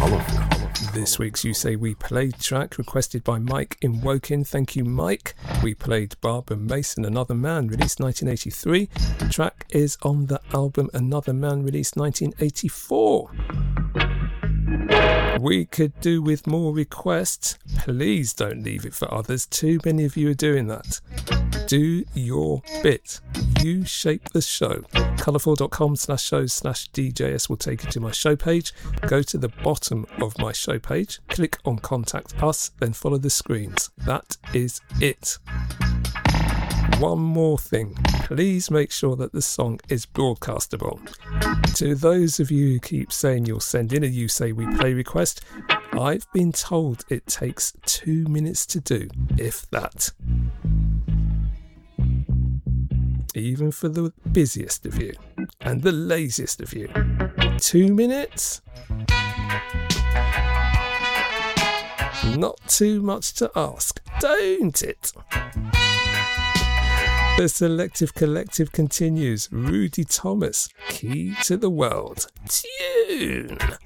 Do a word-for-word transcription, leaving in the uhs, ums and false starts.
Colourful. This week's You Say We Played track requested by Mike in Woking. Thank you, Mike. We played Barbara Mason, Another Man, released nineteen eighty-three. The track is on the album Another Man, released nineteen eighty-four. We could do with more requests. Please don't leave it for others. Too many of you are doing that. Do your bit. You shape the show. Colourful.com slash shows slash DJS will take you to my show page. Go to the bottom of my show page, click on Contact Us, then follow the screens. That is it. One more thing. Please make sure that the song is broadcastable. To those of you who keep saying you'll send in a You Say We Play request, I've been told it takes two minutes to do, if that. Even for the busiest of you and the laziest of you. Two minutes? Not too much to ask, don't it? The Selective Collective continues. Rudy Thomas, Key to the World. Tune!